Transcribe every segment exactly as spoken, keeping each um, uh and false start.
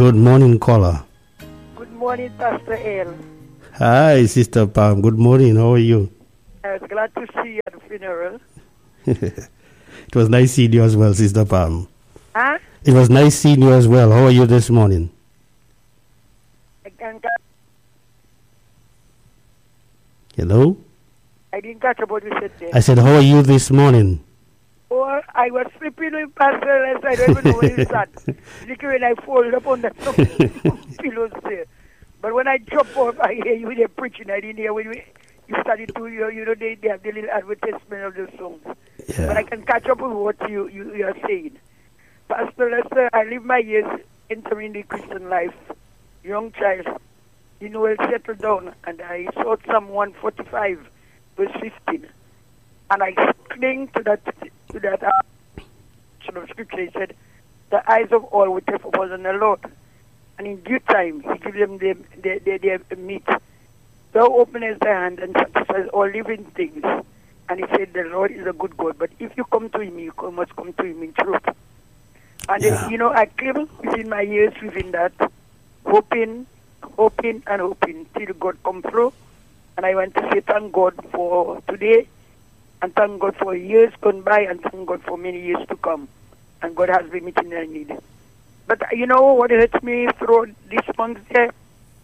Good morning, caller. Good morning, Pastor L. Hi, Sister Pam. Good morning. How are you? I was glad to see you at the funeral. It was nice seeing you as well, Sister Pam. Huh? It was nice seeing you as well. How are you this morning? I can't Hello? I didn't catch what you said there. I said, how are you this morning? Or I was sleeping with Pastor L. I don't even know where he sat. Look when I folded up on the pillows there. But when I jump up, I hear you there preaching. I didn't hear when you, you started to, you, you know, they, they have the little advertisement of the songs. Yeah. But I can catch up with what you, you, you are saying. Pastor Lester, I live my years entering the Christian life. Young child, you know, I settled down, and I saw Psalm one forty-five, verse fifteen. And I cling to that, to that uh, of scripture. He said, the eyes of all will take upon the Lord. And in due time, he gives them their, their, their, their meat. Thou openest thy hand and satisfies all living things. And he said, the Lord is a good God. But if you come to him, you must come to him in truth. And, Yeah. then, you know, I came within my years within that, hoping, hoping, and hoping till God come through. And I want to say thank God for today, and thank God for years gone by, and thank God for many years to come. And God has been meeting my need. But you know what hurts me through this month there?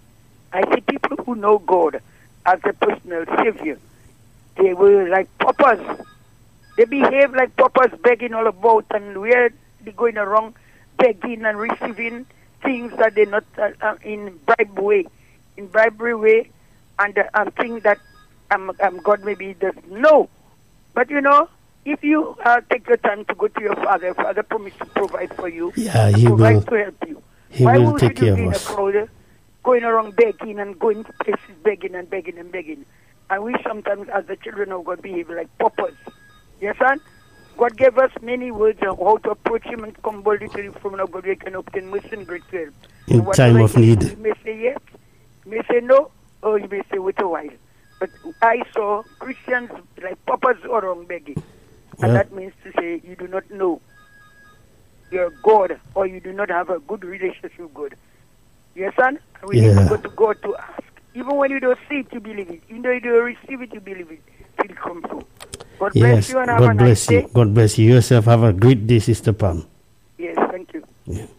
I see people who know God as a personal savior. They were like paupers. They behave like paupers, begging all about, and where they're going around, begging and receiving things that they're not uh, uh, in bribe way, in bribery way, and uh, and things that um, um, God maybe doesn't know. But you know, if you uh, take your time to go to your Father, Father promised to provide for you, Yeah, and he provide will. to help you. He Why will would take you care be of in a us. crowd, going around begging and going to places begging and begging and begging? And we sometimes, as the children of God, behave like paupers. Yes, son? God gave us many words on how to approach him and come boldly to the throne of God. We can obtain mercy and great help. In And time whatever of he- need. He may say yes, he may say no, or he may say wait a while. But I saw Christians like paupers around begging. And Well- that means to say you do not know your God, or you do not have a good relationship with God. Yes, son? And we need Yeah. to go to God to ask. Even when you don't see it, you believe it. Even though you don't receive it, you believe it. Till it comes through. God bless Yes, you and have a God nice bless you. day. God bless you. Yourself have a great day, Sister Pam. Yes, thank you.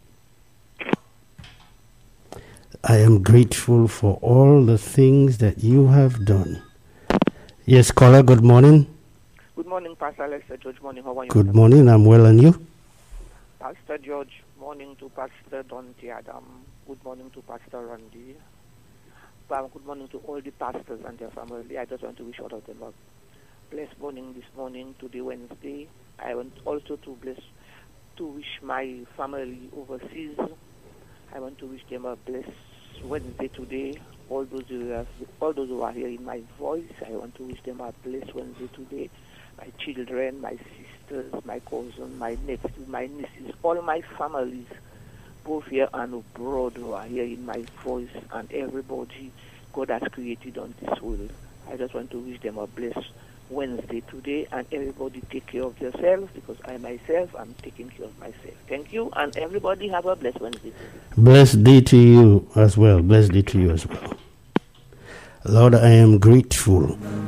I am grateful for all the things that you have done. Yes, caller, good morning. Good morning, Pastor Alexa. George, morning. How are you? Good morning. I'm well, and you? Pastor George, morning to Pastor Dante Adam. Good morning to Pastor Randy. Well, good morning to all the pastors and their family. I just want to wish all of them a blessed morning this morning to the Wednesday. I want also to bless, to wish my family overseas. I want to wish them a blessed Wednesday today. All those who are, all those who are hearing my voice, I want to wish them a blessed Wednesday today. My children, my sisters, my cousin, my nephew, my nieces, all my families, both here and abroad, who are hearing my voice, and everybody God has created on this world. I just want to wish them a blessed Wednesday today, and everybody take care of yourselves, because I myself am taking care of myself. Thank you, and everybody have a blessed Wednesday. Blessed day to you as well. Blessed day to you as well. Lord, I am grateful